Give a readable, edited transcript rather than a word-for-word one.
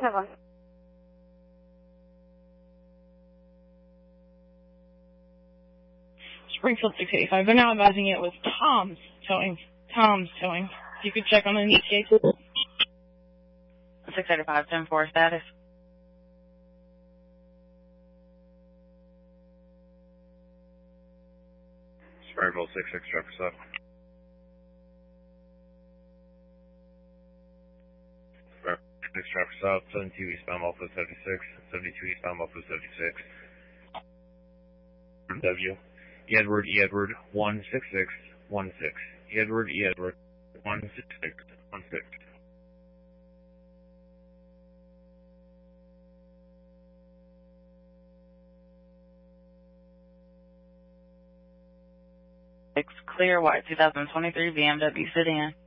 7. Springfield 685. They're now advising it was Tom's towing. If you could check on the ETA. 685, 10-4 status. Springfield 66, traffic stop. Springfield 6 traffic stop, 72 eastbound Buffalo 76, 72 eastbound Buffalo 76. W. Edward, 16616. Edward, 16616. Clear white 2023 BMW sedan.